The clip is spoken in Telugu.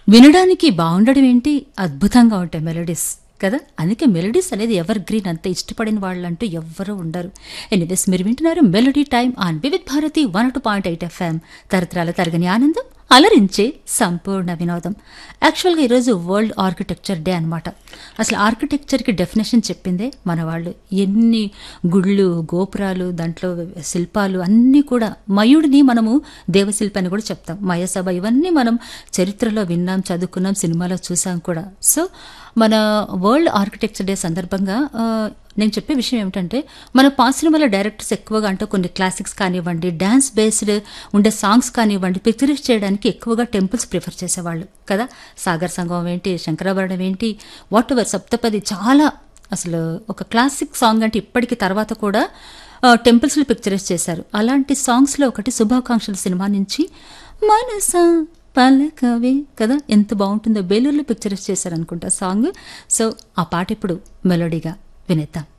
వినడానికి బాగుండడం ఏంటి, అద్భుతంగా ఉంటాయి మెలోడీస్ కదా. అందుకే మెలోడీస్ అనేది ఎవర్ గ్రీన్, అంత ఇష్టపడిన వాళ్ళంటూ ఎవ్వరూ ఉండరు. ఎనీవేస్, మీరు వింటున్నారు melody time on Vividh Bharati 102.8 FM. తరతరాల తరగని ఆనందం, అలరించే సంపూర్ణ వినోదం. యాక్చువల్గా ఈరోజు వరల్డ్ ఆర్కిటెక్చర్ డే అనమాట. అసలు ఆర్కిటెక్చర్కి డెఫినేషన్ చెప్పిందే మన వాళ్ళు. ఎన్ని గుళ్ళు, గోపురాలు, దాంట్లో శిల్పాలు అన్నీ కూడా. మయుడిని మనము దేవశిల్పి అని కూడా చెప్తాం. మయసభ, ఇవన్నీ మనం చరిత్రలో విన్నాం, చదువుకున్నాం, సినిమాలో చూసాం కూడా. సో మన వరల్డ్ ఆర్కిటెక్చర్ డే సందర్భంగా నేను చెప్పే విషయం ఏమిటంటే, మన సినిమాలో డైరెక్టర్స్ ఎక్కువగా అంటే కొన్ని క్లాసిక్స్ కానివ్వండి, డ్యాన్స్ బేస్డ్ ఉండే సాంగ్స్ కానివ్వండి, పిక్చరైజ్ చేయడానికి ఎక్కువగా టెంపుల్స్ ప్రిఫర్ చేసేవాళ్ళు కదా. సాగర్ సంగమం ఏంటి, శంకరాభరణం ఏంటి, వాట్ ఎవర్, సప్తపది, చాలా అసలు ఒక క్లాసిక్ సాంగ్ అంటే ఇప్పటికి తర్వాత కూడా టెంపుల్స్లో పిక్చరైజ్ చేశారు. అలాంటి సాంగ్స్లో ఒకటి శుభాకాంక్షల సినిమా నుంచి మనసా పలకవే కదా, ఎంత బాగుంటుందో. బేలూరులో పిక్చరైజ్ చేశారు అనుకుంటా సాంగ్. సో ఆ పాట ఇప్పుడు మెలోడీగా వినేద్దాం.